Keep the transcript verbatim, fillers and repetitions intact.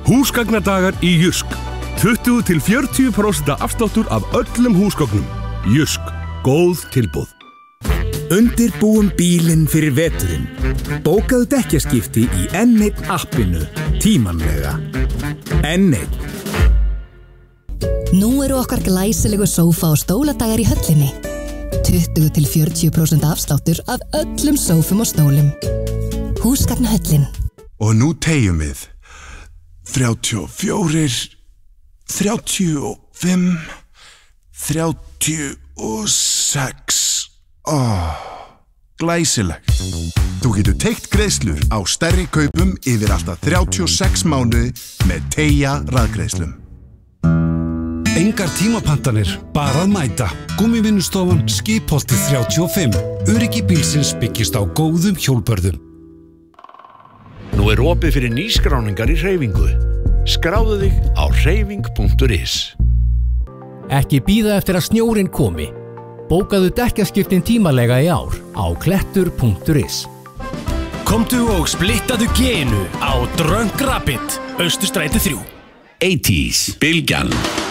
Húsgagnadagar í Jysk. tuttugu til fjörutíu prósent afsláttur af öllum húsgögnum. Jysk. Góð tilboð. Undirbúum bílinn fyrir veturinn. Bókaðu dekkjaskipti í N einn appinu. Tímanlega. N einn. Nú eru okkar glæsilegu sófa og stóladagar í höllinni. tuttugu til fjörutíu prósent afsláttur af öllum sófum og stólum. Húsgagnahöllin. Og nú tegjum við. þrjátíu og fjögur, þrjátíu og fimm, þrjátíu og sex. Ó, glæsilegt. Þú getur teygt greiðslur á stærri kaupum yfir alltaf þrjátíu og sex mánuði með Teygja raðgreiðslum. Engar tímapantanir, bara að mæta. Gúmmivinnustofan Skipholtið þrjátíu og fimm. Öryggi bílsins byggist á góðum hjólbörðum. Nú er opið fyrir nýskráningar í hreyfingu. Skráðu þig á hreyfing punktur is. Ekki bíða eftir að snjórinn komi. Bókaðu dekkjaskiptin tímalega í ár á klettur punktur is. Komdu og splittaðu genu á Drunk Rabbit, Austurstræti þrjú. áttatíu, Bylgjan.